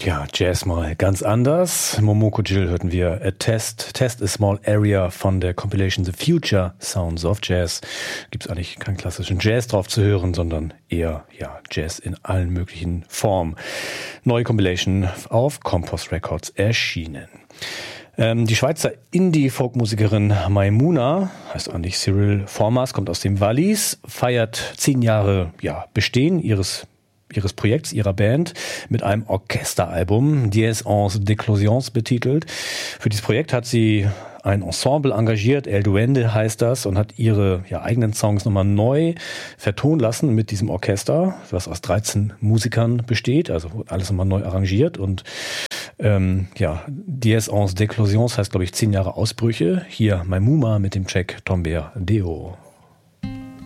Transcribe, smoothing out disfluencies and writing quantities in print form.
Ja, Jazz mal ganz anders. Momoko Jill hörten wir A Test a Small Area von der Compilation The Future Sounds of Jazz. Gibt's eigentlich keinen klassischen Jazz drauf zu hören, sondern eher Jazz in allen möglichen Formen. Neue Compilation auf Compost Records erschienen. Die Schweizer Indie-Folk-Musikerin Maimuna, heißt eigentlich Cyril Formas, kommt aus dem Wallis, feiert 10 Jahre Bestehen ihres Projekts, ihrer Band, mit einem Orchesteralbum, Dies Ans d'Éclosions betitelt. Für dieses Projekt hat sie ein Ensemble engagiert, El Duende heißt das, und hat ihre eigenen Songs nochmal neu vertonen lassen mit diesem Orchester, was aus 13 Musikern besteht, also alles nochmal neu arrangiert. Und Dies Ans d'Éclosions heißt, glaube ich, 10 Jahre Ausbrüche. Hier Maimuna mit dem Track Tomber Deo.